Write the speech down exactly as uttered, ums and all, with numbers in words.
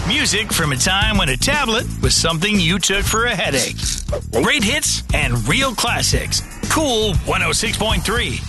Music from a time when a tablet was something you took for a headache. Great hits and real classics. Cool one oh six point three.